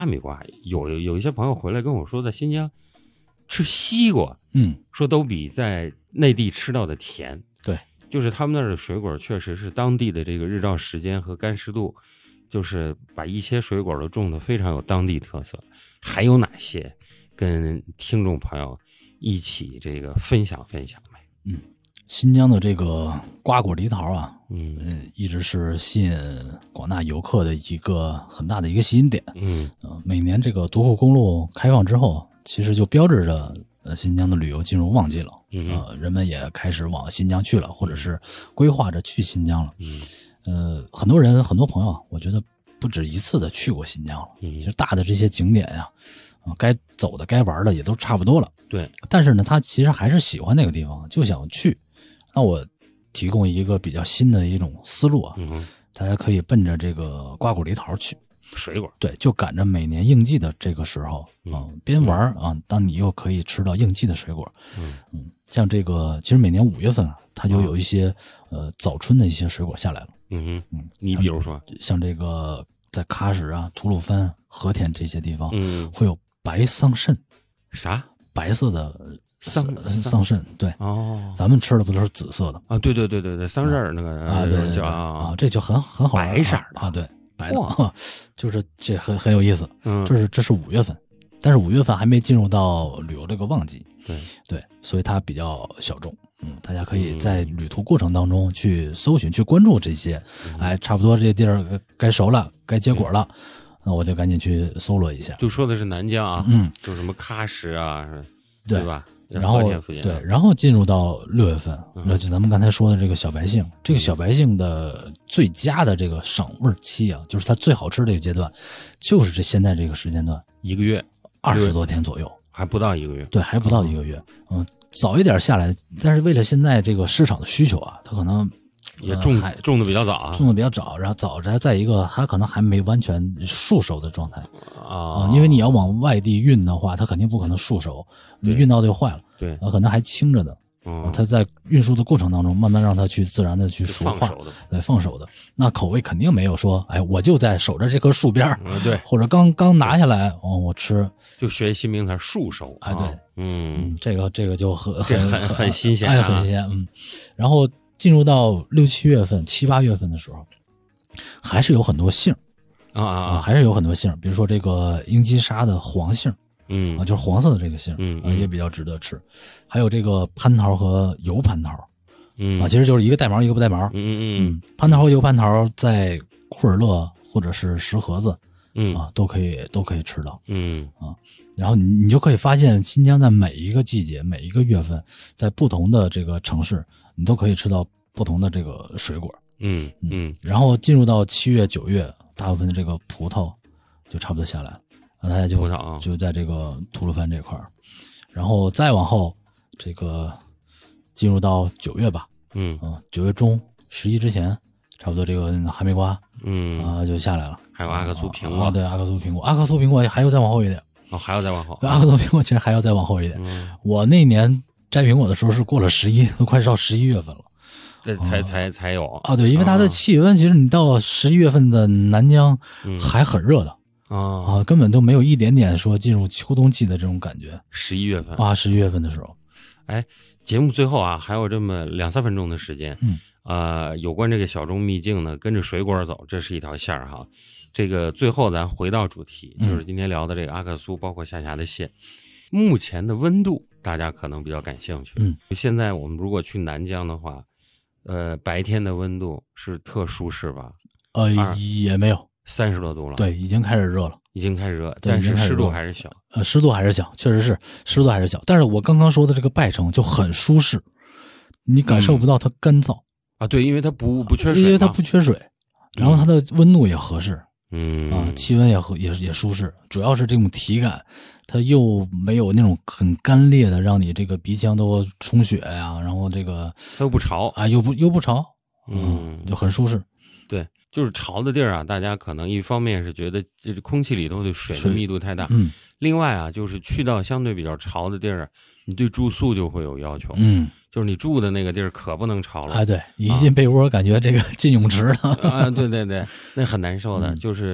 哈密瓜，有一些朋友回来跟我说，在新疆吃西瓜，说都比在内地吃到的甜。 对， 就是他们那儿的水果确实是当地的这个日照时间和干湿度，就是把一些水果都种得非常有当地特色。还有哪些跟听众朋友一起这个分享呗？ 新疆的这个瓜果梨桃啊，一直是吸引广大游客的一个很大的一个吸引点。每年这个独库公路开放之后，其实就标志着新疆的旅游进入旺季了。人们也开始往新疆去了，或者是规划着去新疆了。很多朋友，我觉得不止一次的去过新疆了。其实大的这些景点呀，该走的该玩的也都差不多了。 对， 但是呢，他其实还是喜欢那个地方，就想去。那我提供一个比较新的一种思路啊，大家可以奔着这个瓜果梨桃去， 水果， 对，就赶着每年应季的这个时候边玩啊，当你又可以吃到应季的水果。像这个其实每年5月份啊，它就有一些早春的一些水果下来了。 你比如说像这个在喀什啊、吐鲁番、和田这些地方，会有白桑葚。 啥？ 白色的桑葚，对，咱们吃的不都是紫色的啊？对，桑葚那个啊，对叫这就很好玩， 白色的啊，对，白的，就是这很有意思。这是5月份，但是5月份还没进入到旅游这个旺季，对，所以它比较小众。大家可以在旅途过程当中去搜寻、去关注这些，差不多这些地儿该熟了，该结果了。那我就赶紧去搜罗一下。 就说的是南疆啊，就什么喀什啊，对吧？ 然后进入到6月份，就咱们刚才说的这个小白杏，这个小白杏的最佳的这个赏味期啊，就是它最好吃的这个阶段，就是现在这个时间段 ，1个月 ，20多天左右， 还不到1个月。 对，还不到1个月。早一点下来，但是为了现在这个市场的需求啊，它可能。 也种的比较早啊， 种的比较早，然后早着再一个，它可能还没完全熟熟的状态因为你要往外地运的话，它肯定不可能熟熟，你运到就坏了， 对， 可能还轻着的，它在运输的过程当中，慢慢让它去自然的去熟化，放手的，那口味肯定没有说，我就在守着这棵树边对， 或者刚拿下来，我吃， 就学新名词树熟， 对，这个就很新鲜， 很新鲜，然后。进入到6、7月份、7、8月份的时候，还是有很多杏还是有很多杏，比如说这个英吉沙的黄杏，就是黄色的这个杏，也比较值得吃。还有这个蟠桃和油蟠桃，其实就是一个带毛一个不带毛，蟠桃和油蟠桃在库尔勒或者是石河子，都可以吃到，然后你就可以发现新疆在每一个季节、每一个月份，在不同的这个城市。你都可以吃到不同的这个水果，然后进入到7月、9月，大部分的这个葡萄就差不多下来了，大家就在这个吐鲁番这块儿，然后再往后，这个进入到9月吧，9月中11之前，差不多这个哈密瓜，就下来了， 还有阿克苏苹果， 对，阿克苏苹果还要再往后一点， 还要再往后， 阿克苏苹果其实还要再往后一点，我那年。摘苹果的时候是过了11，都快到11月份了， 这才有啊。对，因为它的气温，其实你到11月份的南疆还很热的根本都没有一点点说进入秋冬季的这种感觉。 11月份 11月份的时候， 节目最后啊还有这么2、3分钟的时间，有关这个小众秘境呢，跟着水果走，这是一条线哈。这个最后咱回到主题，就是今天聊的这个阿克苏，包括下辖的县。目前的温度大家可能比较感兴趣，现在我们如果去南疆的话，白天的温度是特舒适吧？ 也没有 30多度了， 对，已经开始热了， 但是湿度还是小， 湿度还是小，确实是湿度还是小。但是我刚刚说的这个拜城就很舒适，你感受不到它干燥对，因为它不缺水， 因为它不缺水，然后它的温度也合适，气温也舒适，主要是这种体感。它又没有那种很干裂的，让你这个鼻腔都充血呀，然后这个它又不潮又不潮，就很舒适。 对，就是潮的地儿啊，大家可能一方面是觉得这空气里头的水的密度太大，另外啊，就是去到相对比较潮的地儿，你对住宿就会有要求，就是你住的那个地儿可不能潮了对，一进被窝感觉这个进泳池了对，那很难受的，就是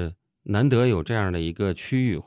难得有这样的一个区域